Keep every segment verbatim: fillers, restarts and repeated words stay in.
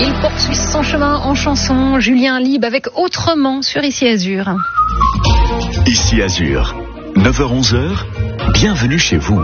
Il poursuit son chemin en chanson. Julien Lieb avec Autrement sur Ici Azur. Ici Azur, neuf heures onze, bienvenue chez vous.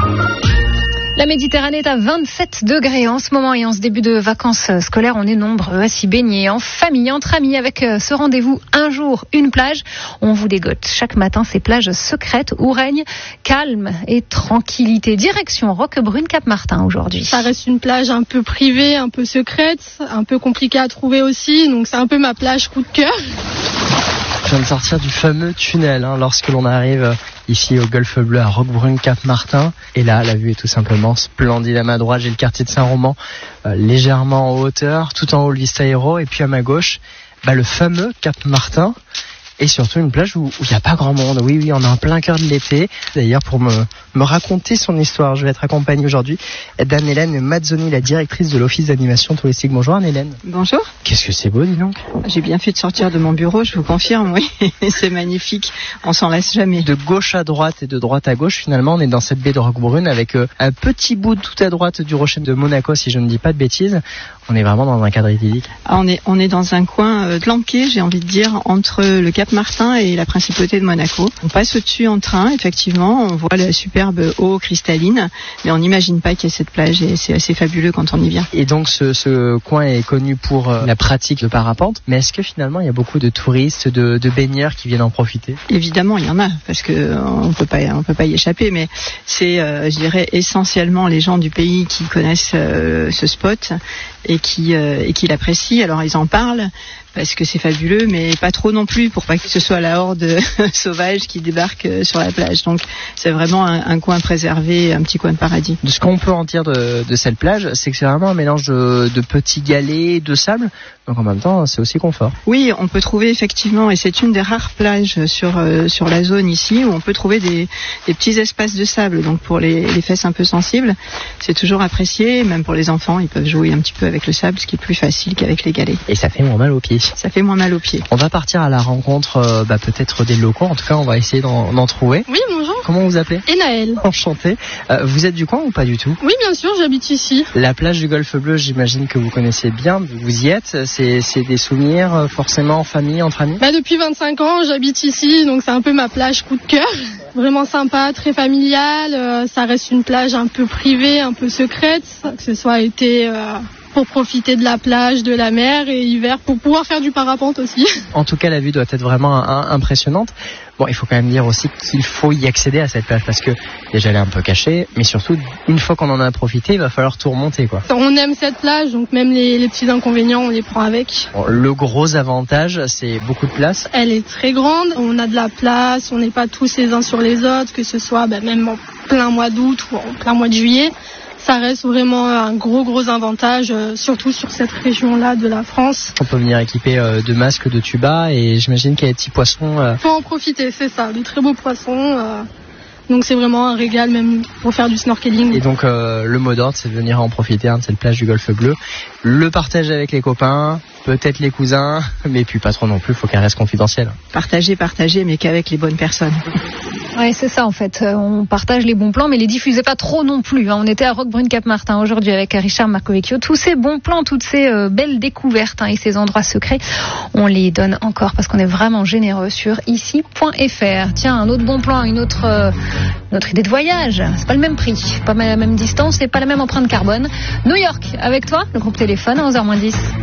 La Méditerranée est à vingt-sept degrés en ce moment et en ce début de vacances scolaires, on est nombreux à s'y baigner en famille, entre amis, avec ce rendez-vous un jour, une plage. On vous dégote chaque matin ces plages secrètes où règne calme et tranquillité. Direction Roquebrune-Cap-Martin aujourd'hui. Ça reste une plage un peu privée, un peu secrète, un peu compliquée à trouver aussi, donc c'est un peu ma plage coup de cœur. Je viens de sortir du fameux tunnel hein, lorsque l'on arrive ici au Golfe Bleu à Roquebrune-Cap-Martin. Et là, la vue est tout simplement splendide. À ma droite, j'ai le quartier de Saint-Roman, euh, légèrement en hauteur, tout en haut le Vista Aero. Et puis à ma gauche, bah, le fameux Cap-Martin. Et surtout une plage où il n'y a pas grand monde. Oui, oui, on est en plein cœur de l'été. D'ailleurs, pour me, me raconter son histoire, je vais être accompagné aujourd'hui d'Anne-Hélène Mazzoni, la directrice de l'Office d'animation touristique. Bonjour Anne-Hélène. Bonjour. Qu'est-ce que c'est beau, dis donc. J'ai bien fait de sortir de mon bureau, je vous confirme, oui. C'est magnifique, on s'en lasse jamais. De gauche à droite et de droite à gauche, finalement, on est dans cette baie de Roquebrune avec euh, un petit bout de tout à droite du rocher de Monaco, si je ne dis pas de bêtises. On est vraiment dans un cadre idyllique. Ah, on est, on est dans un coin euh, planqué, j'ai envie de dire, entre le Cap-Martin et la principauté de Monaco. On passe au-dessus en train, effectivement, on voit la superbe eau cristalline, mais on n'imagine pas qu'il y a cette plage et c'est assez fabuleux quand on y vient. Et donc ce, ce coin est connu pour euh, la pratique de parapente, mais est-ce que finalement il y a beaucoup de touristes, de, de baigneurs qui viennent en profiter? Évidemment, il y en a, parce que euh, on peut pas, on peut pas y échapper, mais c'est, euh, je dirais, essentiellement les gens du pays qui connaissent euh, ce spot et qui, euh, et qui l'apprécient. Alors ils en parlent parce que c'est fabuleux, mais pas trop non plus pour pas que ce soit la horde sauvage qui débarque sur la plage. Donc c'est vraiment un, un coin préservé, un petit coin de paradis. De ce qu'on peut en dire de, de cette plage, c'est que c'est vraiment un mélange de, de petits galets, de sable. Donc en même temps, c'est aussi confort. Oui, on peut trouver effectivement, et c'est une des rares plages sur euh, sur la zone ici où on peut trouver des, des petits espaces de sable. Donc pour les, les fesses un peu sensibles, c'est toujours apprécié. Même pour les enfants, ils peuvent jouer un petit peu avec le sable, ce qui est plus facile qu'avec les galets. Et ça fait moins mal aux pieds. Ça fait moins mal aux pieds. On va partir à la rencontre euh, bah, peut-être des locaux. En tout cas, on va essayer d'en, d'en trouver. Oui, bonjour. Comment vous appelez? Enaël. Enchanté. Euh, vous êtes du coin ou pas du tout? Oui, bien sûr, j'habite ici. La plage du Golfe Bleu, j'imagine que vous connaissez bien. Vous y êtes. C'est, c'est des souvenirs euh, forcément en famille, entre amis? Bah, depuis vingt-cinq ans, j'habite ici, donc c'est un peu ma plage coup de cœur. Vraiment sympa, très familiale. Euh, ça reste une plage un peu privée, un peu secrète. Que ce soit été... Euh... pour profiter de la plage, de la mer, et hiver pour pouvoir faire du parapente aussi. En tout cas, la vue doit être vraiment un, impressionnante. Bon, il faut quand même dire aussi qu'il faut y accéder à cette plage parce que déjà elle est un peu cachée, mais surtout une fois qu'on en a profité, il va falloir tout remonter, quoi. On aime cette plage, donc même les, les petits inconvénients, on les prend avec. Bon, le gros avantage, c'est beaucoup de place. Elle est très grande, on a de la place, on n'est pas tous les uns sur les autres, que ce soit bah, même en plein mois d'août ou en plein mois de juillet. Ça reste vraiment un gros gros avantage, euh, surtout sur cette région-là de la France. On peut venir équipé euh, de masques, de tuba, et j'imagine qu'il y a des petits poissons. Euh... Faut en profiter, c'est ça, de très beaux poissons. Euh, donc c'est vraiment un régal même pour faire du snorkeling. Et donc euh, le mot d'ordre, c'est de venir en profiter hein, de cette plage du Golfe Bleu. Le partager avec les copains, peut-être les cousins, mais puis pas trop non plus, il faut qu'elle reste confidentielle. Partager, partager, mais qu'avec les bonnes personnes. Ouais, c'est ça en fait. On partage les bons plans, mais les diffusez pas trop non plus. On était à Roquebrune-Cap-Martin aujourd'hui avec Richard Marcovecchio. Tous ces bons plans, toutes ces euh, belles découvertes hein, et ces endroits secrets, on les donne encore parce qu'on est vraiment généreux sur ici point f r. Tiens, un autre bon plan, une autre, euh, une autre idée de voyage. C'est pas le même prix, pas la même distance et pas la même empreinte carbone. New York, avec toi, le groupe Téléphone à onze heures moins dix.